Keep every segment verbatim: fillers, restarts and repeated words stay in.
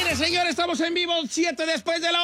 aire, señores, estamos en vivo, siete después de la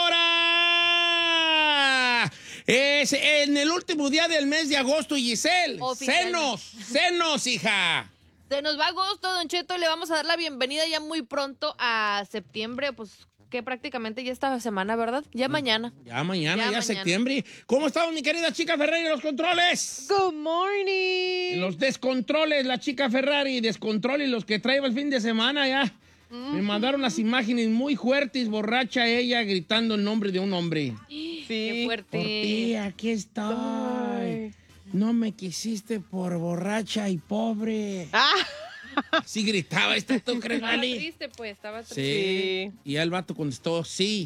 hora. Es en el último día del mes de agosto, Giselle. Senos, senos, hija. Se nos va agosto, Don Cheto, le vamos a dar la bienvenida ya muy pronto a septiembre, pues que prácticamente ya esta semana, ¿verdad? Ya mañana. Ya mañana, ya, Ya mañana. septiembre. ¿Cómo estamos, mi querida chica Ferrari, en los controles? Good morning. Los descontroles, la chica Ferrari, descontroles, los que trae el fin de semana ya. Mm-hmm. Me mandaron las imágenes muy fuertes, borracha ella gritando el nombre de un hombre. Sí. Qué fuerte. Por ti, aquí estoy. Ay. No me quisiste por borracha y pobre. Ah. Sí gritaba esto, ¿tú crees, Estaba Vali? triste, pues, estaba triste. Sí. Y el vato contestó, sí.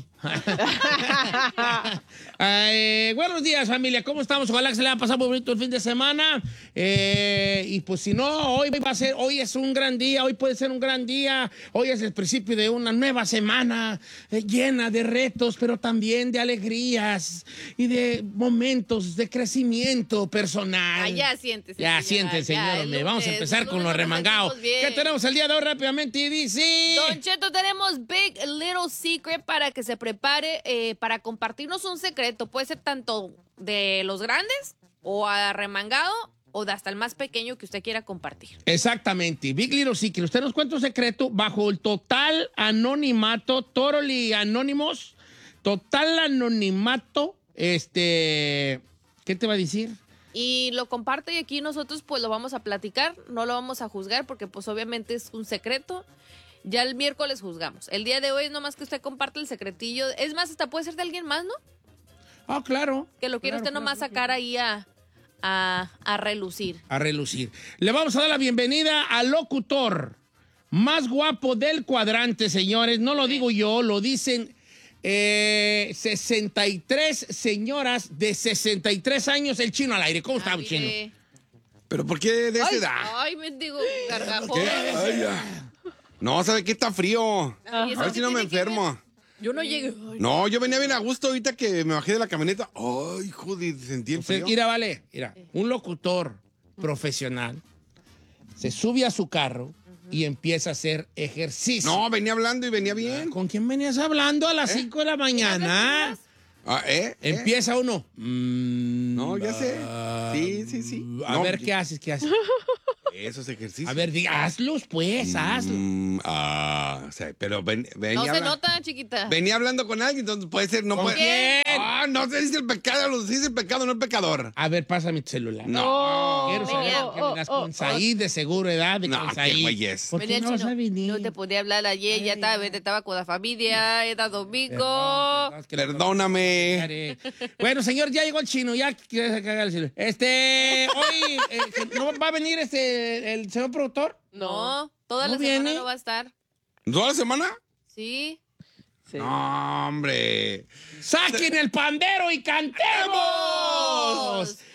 eh, buenos días, familia. ¿Cómo estamos? Ojalá que se le haya pasado bonito el fin de semana. Eh, y pues si no, hoy va a ser, hoy es un gran día, hoy puede ser un gran día. Hoy es el principio de una nueva semana eh, llena de retos, pero también de alegrías y de momentos de crecimiento personal. Ah, ya siéntese. Ya siéntese, señor. Ya, Vamos a empezar con lo remangado. ¿Qué tenemos el día de hoy rápidamente? Y dice... Don Cheto, tenemos Big Little Secret para que se prepare eh, para compartirnos un secreto. Puede ser tanto de los grandes o arremangado o de hasta el más pequeño que usted quiera compartir. Exactamente. Big Little Secret. Usted nos cuenta un secreto bajo el total anonimato, totally anónimos, total anonimato, este... ¿Qué te va a decir? Y lo comparte y aquí nosotros pues lo vamos a platicar, no lo vamos a juzgar porque pues obviamente es un secreto. Ya el miércoles juzgamos. El día de hoy es nomás que usted comparte el secretillo. Es más, hasta puede ser de alguien más, ¿no? Ah, oh, claro. Que lo quiere claro, usted claro, nomás claro, sacar claro. ahí a, a, a relucir. A relucir. Le vamos a dar la bienvenida al locutor más guapo del cuadrante, señores. No lo digo yo, lo dicen... Eh, sesenta y tres señoras de sesenta y tres años, el chino al aire. ¿Cómo está, Ay, chino? eh. ¿Pero por qué de esa Ay, edad? ay, me digo, gargajo. ¿Qué? Ay, ya. No, ¿sabe qué? Está frío. Ay, ¿eso A ver qué si no me tiene que enfermo. ver? Yo no llegué. Ay, No, yo venía bien a gusto ahorita que me bajé de la camioneta. Ay, joder, sentí el Usted, frío. mira, vale, mira, un locutor profesional se sube a su carro y empieza a hacer ejercicio. No, venía hablando y venía bien. ¿Con quién venías hablando a las cinco de la mañana? Ah, ¿eh? ¿Eh? Empieza uno. Mm, No, ya sé. ah, Sí, sí, sí. A No, ver, ¿qué haces? ¿Qué haces? Esos ejercicios. A ver, di, hazlos, pues, hazlos. Mm, ah, o sea, pero ven- venía, no se habla- nota, chiquita. venía hablando con alguien, entonces puede ser, no ¿Con puede. quién? Ah, no se dice el pecado, lo dice el pecado, no el pecador. A ver, pásame tu celular. No. Quiero saber venía- que vengas con Said, de seguro edad, de No, con qué Said. güey es. ¿Por qué Venía no vas chino. a venir? No te podía hablar ayer, ya estaba, estaba con la familia, era domingo. Perdón, perdón, es que la- Perdóname. Bueno, señor, ya llegó el chino, ya quiere cagar el celular. Este, hoy, eh, ¿no va a venir este, el señor productor? No, toda ¿No la viene? semana no va a estar. ¿Toda la semana? Sí. Sí. No, hombre. ¡Saquen el pandero y cantemos!